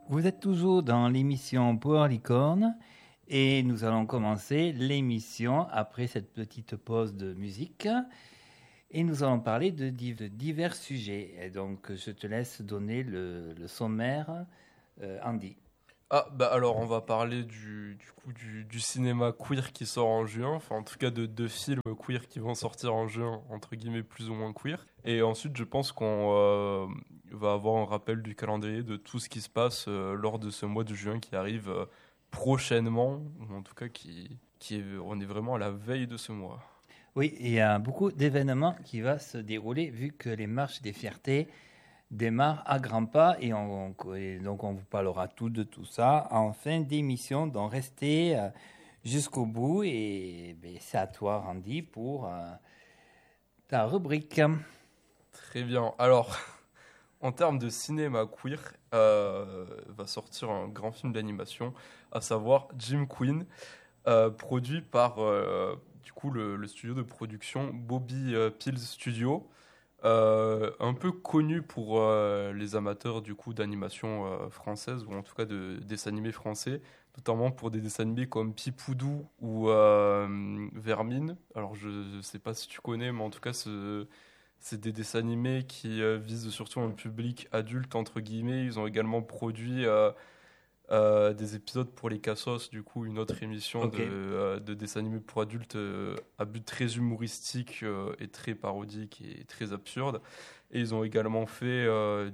Vous êtes toujours dans l'émission Power Licorne et nous allons commencer l'émission après cette petite pause de musique et nous allons parler de divers sujets. Et donc je te laisse donner le sommaire, Andy. Alors on va parler du cinéma queer qui sort en juin, enfin en tout cas de deux films queer qui vont sortir en juin, entre guillemets plus ou moins queer. Et ensuite je pense qu'on va avoir un rappel du calendrier de tout ce qui se passe lors de ce mois de juin qui arrive prochainement, ou en tout cas on est vraiment à la veille de ce mois. Oui, il y a beaucoup d'événements qui vont se dérouler vu que les marches des fiertés démarre à grands pas et donc on vous parlera de tout ça en fin d'émission. Donc restez jusqu'au bout et c'est à toi Randy pour ta rubrique. Très bien. Alors, en termes de cinéma queer, va sortir un grand film d'animation, à savoir Jim Queen, produit par le studio de production Bobby Pills Studio. Un peu connu pour les amateurs d'animation française ou en tout cas de dessins animés français, notamment pour des dessins animés comme Pipoudou ou Vermine. Alors je ne sais pas si tu connais, mais en tout cas c'est des dessins animés qui visent surtout un public adulte entre guillemets. Ils ont également produit des épisodes pour les Cassos, une autre émission de dessins animés pour adultes à but très humoristique et très parodique et très absurde. Et ils ont également fait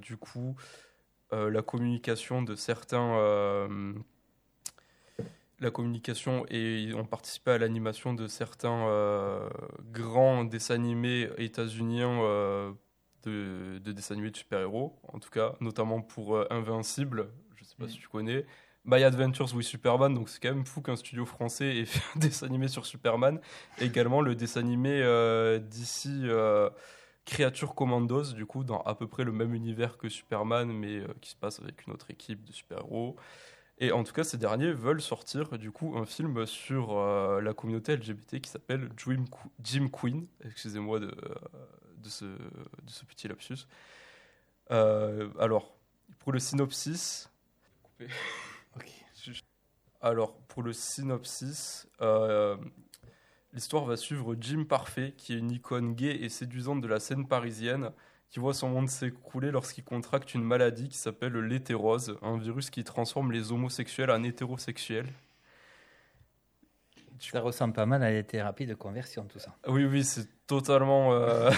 la communication de la communication et ils ont participé à l'animation de certains grands dessins animés états-uniens de dessins animés de super-héros, en tout cas, notamment pour Invincible, je sais pas si tu connais, My Adventures with Superman, donc c'est quand même fou qu'un studio français ait fait un dessin animé sur Superman, et également le dessin animé d'ici Creature Commandos, dans à peu près le même univers que Superman, mais qui se passe avec une autre équipe de super-héros. Et en tout cas, ces derniers veulent sortir un film sur la communauté LGBT qui s'appelle Jim Queen. Excusez-moi de ce petit lapsus. Alors, pour le synopsis... Alors, pour le synopsis, l'histoire va suivre Jim Parfait, qui est une icône gay et séduisante de la scène parisienne, qui voit son monde s'écrouler lorsqu'il contracte une maladie qui s'appelle l'hétérose, un virus qui transforme les homosexuels en hétérosexuels. Ça ressemble pas mal à la thérapie de conversion, tout ça. Oui, c'est totalement,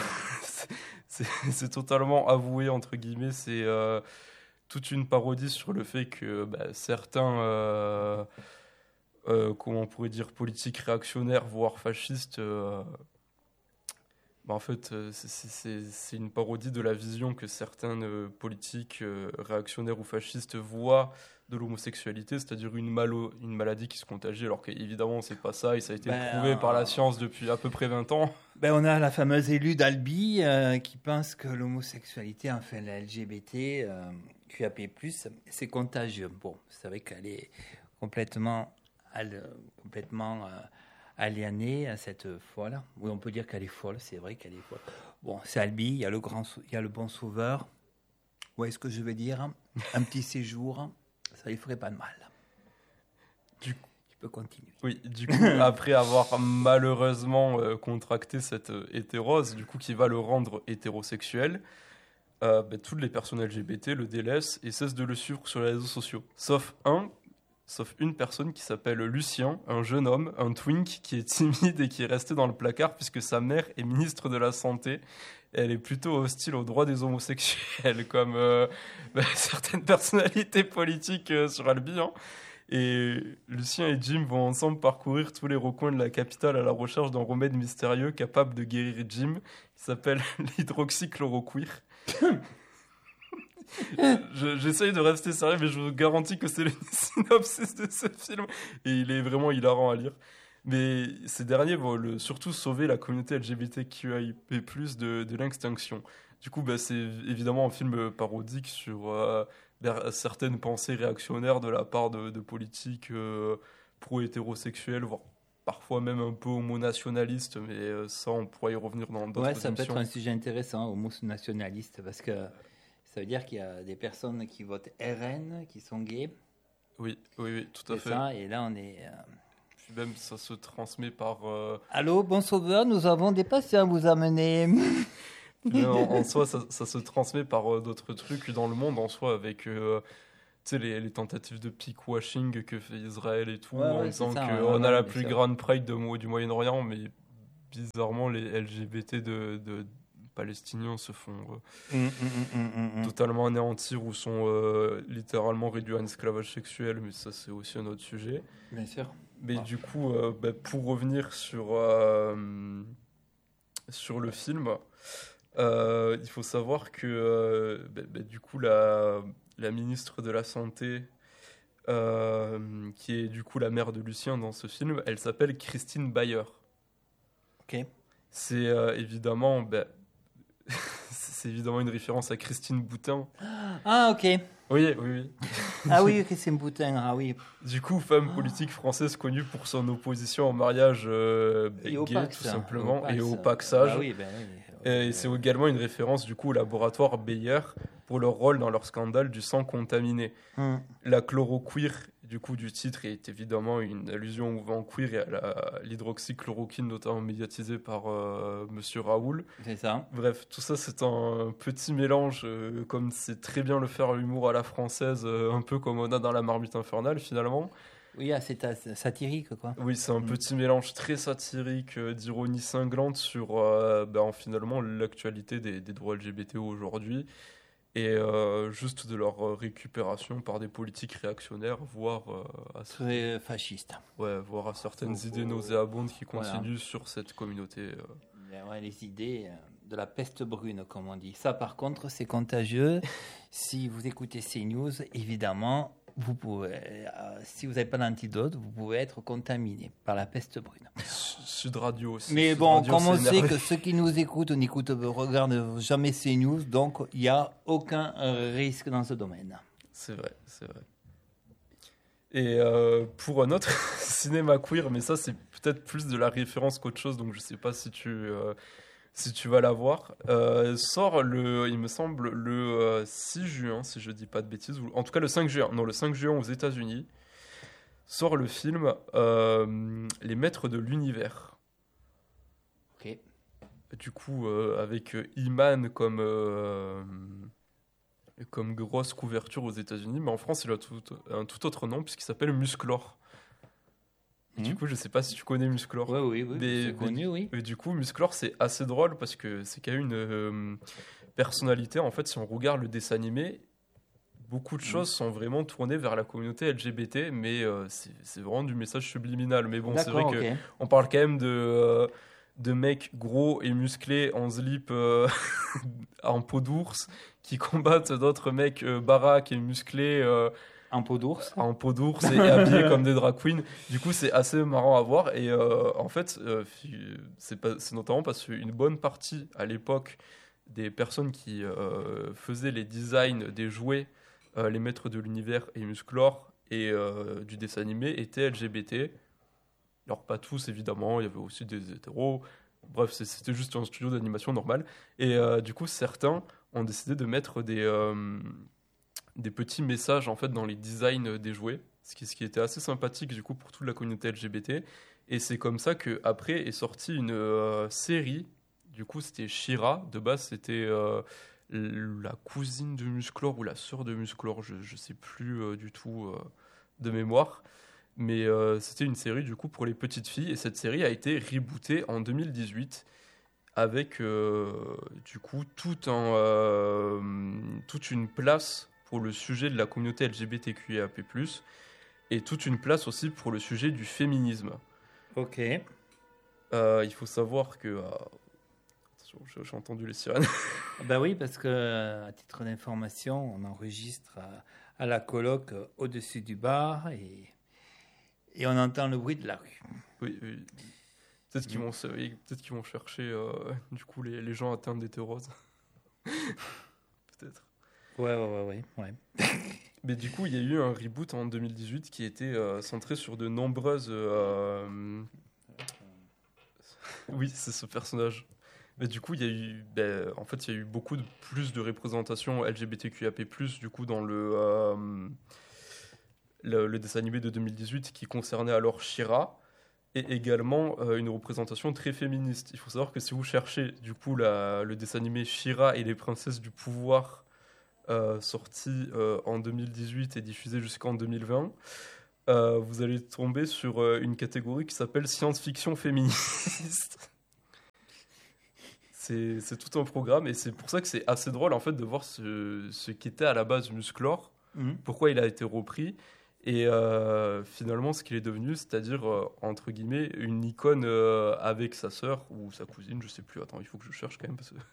c'est totalement avoué, entre guillemets. C'est toute une parodie sur le fait que certains, comment on pourrait dire, politiques réactionnaires, voire fascistes, en fait, c'est une parodie de la vision que certains politiques réactionnaires ou fascistes voient de l'homosexualité, c'est-à-dire une maladie qui se contagie, alors qu'évidemment, c'est pas ça, et ça a été prouvé par la science depuis à peu près 20 ans. On a la fameuse élue d'Albi qui pense que l'homosexualité, enfin la LGBT, QAP+, c'est contagieux. Bon, c'est vrai qu'elle est complètement aliénée à cette foi-là. Oui, on peut dire qu'elle est folle, c'est vrai qu'elle est folle. Bon, c'est Albi, il y a le bon sauveur. Où est-ce que je vais dire un petit séjour, ça lui ferait pas de mal. Tu peux continuer. Oui, après avoir malheureusement contracté cette hétérose, qui va le rendre hétérosexuel, toutes les personnes LGBT le délaissent et cessent de le suivre sur les réseaux sociaux. Sauf une personne qui s'appelle Lucien, un jeune homme, un twink qui est timide et qui est resté dans le placard puisque sa mère est ministre de la Santé. Et elle est plutôt hostile aux droits des homosexuels, comme certaines personnalités politiques sur Albi. Hein. Et Lucien et Jim vont ensemble parcourir tous les recoins de la capitale à la recherche d'un remède mystérieux capable de guérir Jim, qui s'appelle l'hydroxychloroquine. J'essaye de rester sérieux, mais je vous garantis que c'est le synopsis de ce film. Et il est vraiment hilarant à lire. Mais ces derniers vont surtout sauver la communauté LGBTQIP+, de l'extinction. C'est évidemment un film parodique sur certaines pensées réactionnaires de la part de politiques pro-hétérosexuels, voire parfois même un peu homo-nationalistes, mais ça, on pourra y revenir dans d'autres émissions. Ouais, ça peut être un sujet intéressant, homo-nationaliste, parce que Ça veut dire qu'il y a des personnes qui votent RN, qui sont gays. Oui, tout à C'est fait. ça, et là on est... Puis même ça se transmet par... Allô, bon sauveur, nous avons des patients à vous amener. Puis même en soi, ça se transmet par d'autres trucs dans le monde en soi, avec tu sais, les tentatives de peak-washing que fait Israël et tout, Ouais, en ouais, disant c'est ça, qu'on ouais, a la bien plus sûr. grande pride du Moyen-Orient, mais bizarrement, les LGBT de Palestiniens se font totalement anéantir ou sont littéralement réduits à un esclavage sexuel, mais ça, c'est aussi un autre sujet. Bien sûr. Mais Ah. du coup, pour revenir sur le film, il faut savoir que du coup la ministre de la Santé, qui est du coup la mère de Lucien dans ce film, elle s'appelle Christine Bayer. Ok. C'est évidemment c'est évidemment une référence à Christine Boutin. Ah, ok. Oui. Ah oui, ok, c'est un boutin. Ah oui. Du coup, femme politique française connue pour son opposition au mariage Et au gay, Pax, tout simplement, et au Bah paxage. oui, ben oui. Et c'est également une référence du coup au laboratoire Bayer pour leur rôle dans leur scandale du sang contaminé. Hum, La chloroquine du coup du titre est évidemment une allusion au vent queer et à l'hydroxychloroquine notamment médiatisée par Monsieur Raoul. c'est ça. Bref, tout ça c'est un petit mélange comme c'est très bien le faire l'humour à la française, un peu comme on a dans La Marmite infernale finalement. Oui, ah, c'est satirique, quoi. Oui, c'est un Mm. petit mélange très satirique, d'ironie cinglante sur finalement l'actualité des droits LGBT aujourd'hui et juste de leur récupération par des politiques réactionnaires, voire Très fasciste. voire à certaines Faut- idées faut- nauséabondes qui voilà. continuent sur cette communauté. Ben ouais, les idées de la peste brune, comme on dit. Ça, par contre, c'est contagieux. Si vous écoutez ces news, évidemment, vous pouvez, si vous n'avez pas d'antidote, vous pouvez être contaminé par la peste brune. Sud Radio aussi. Mais Sud bon, Radio, comme on c'est sait énervé. que ceux qui nous écoutent regardent jamais ces news, donc il n'y a aucun risque dans ce domaine. C'est vrai, c'est vrai. Et pour un autre cinéma queer, mais ça c'est peut-être plus de la référence qu'autre chose, donc je sais pas si tu vas la voir. Sort il me semble, le 6 juin, si je dis pas de bêtises, ou en tout cas le 5 juin, non le 5 juin aux États-Unis, sort le film Les Maîtres de l'Univers. Ok. Du coup, avec Iman comme grosse couverture aux États-Unis, mais en France, il a un tout autre nom puisqu'il s'appelle Musclor. Et du coup, je sais pas si tu connais Musclor. Oui, c'est connu, oui. Mais du coup, Musclor, c'est assez drôle parce que c'est qu'il y a une personnalité. En fait, si on regarde le dessin animé, beaucoup de choses sont vraiment tournées vers la communauté LGBT, mais c'est vraiment du message subliminal. Mais bon, c'est vrai D'accord, que ok. on parle quand même de mecs gros et musclés en slip en peau d'ours qui combattent d'autres mecs baraques et musclés En peau d'ours. en peau d'ours et habillés comme des drag queens. Du coup, c'est assez marrant à voir. Et en fait, c'est notamment parce qu'une bonne partie à l'époque des personnes qui faisaient les designs des jouets, les maîtres de l'univers et Musclor et du dessin animé étaient LGBT. Alors pas tous évidemment, il y avait aussi des hétéros. Bref, c'était juste un studio d'animation normal. Et du coup, certains ont décidé de mettre des petits messages en fait dans les designs des jouets, ce qui était assez sympathique du coup pour toute la communauté LGBT. Et c'est comme ça que après est sortie une série. Du coup, c'était She-Ra. De base, c'était la cousine de Musclor ou la sœur de Musclor, je sais plus du tout de mémoire. Mais c'était une série du coup pour les petites filles et cette série a été rebootée en 2018 avec du coup toute une place pour le sujet de la communauté LGBTQIAP+, et toute une place aussi pour le sujet du féminisme. Ok. Il faut savoir que... attention, j'ai entendu les sirènes. Ben oui, parce que à titre d'information, on enregistre à la coloc au-dessus du bar et on entend le bruit de la rue. Oui. Peut-être qu'ils vont chercher du coup les gens atteints d'hétérose. Peut-être. Ouais. Mais du coup, il y a eu un reboot en 2018 qui était centré sur de nombreuses... Oui, c'est ce personnage. Mais du coup, en fait, il y a eu plus de représentation LGBTQIAP+, du coup, dans le dessin animé de 2018 qui concernait alors She-Ra, et également une représentation très féministe. Il faut savoir que si vous cherchez, du coup, le dessin animé She-Ra et les princesses du pouvoir, sorti en 2018 et diffusé jusqu'en 2020, vous allez tomber sur une catégorie qui s'appelle science-fiction féministe. C'est tout un programme et c'est pour ça que c'est assez drôle en fait de voir ce qui était à la base Musclor, pourquoi il a été repris et finalement ce qu'il est devenu, c'est-à-dire entre guillemets une icône avec sa sœur ou sa cousine, je sais plus. Attends, il faut que je cherche quand même parce que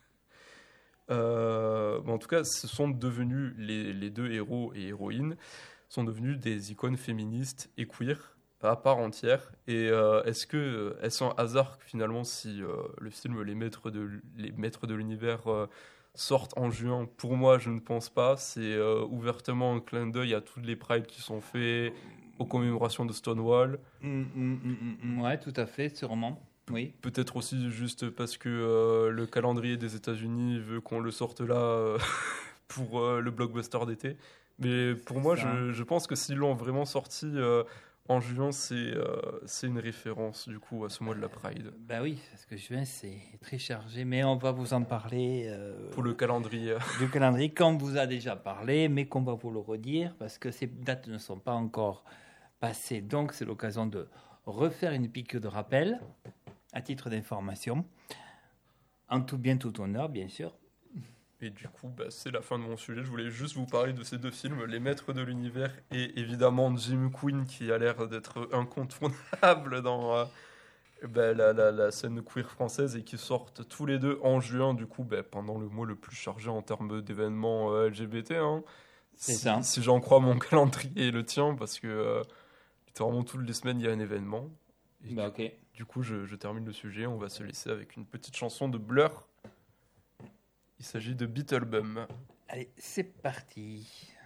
bon, en tout cas, ce sont devenus les deux héros et héroïnes sont devenus des icônes féministes et queer à part entière. Et est-ce un hasard que finalement si le film Les Maîtres de l'Univers sortent en juin? Pour moi, je ne pense pas. C'est ouvertement un clin d'œil à toutes les prides qui sont faits aux commémorations de Stonewall. Ouais, tout à fait, sûrement. Oui. Peut-être aussi juste parce que le calendrier des États-Unis veut qu'on le sorte là pour le blockbuster d'été. Mais pour moi, je pense que s'ils l'ont vraiment sorti en juin, c'est une référence du coup à ce mois de la Pride. Ben oui, parce que juin c'est très chargé, mais on va vous en parler. Pour le calendrier. Du calendrier, qu'on vous a déjà parlé, mais qu'on va vous le redire, parce que ces dates ne sont pas encore passées. Donc c'est l'occasion de refaire une piqûre de rappel, à titre d'information. En tout bien, tout honneur, bien sûr. Et du coup, c'est la fin de mon sujet. Je voulais juste vous parler de ces deux films, Les Maîtres de l'Univers et évidemment Jim Quinn, qui a l'air d'être incontournable dans la scène queer française et qui sortent tous les deux en juin, du coup, pendant le mois le plus chargé en termes d'événements LGBT. Hein. C'est ça. Si j'en crois mon calendrier et le tien, parce que littéralement toutes les semaines, il y a un événement. Et Ok. Du coup, je termine le sujet. On va se laisser avec une petite chanson de Blur. Il s'agit de Beetlebum. Allez, c'est parti.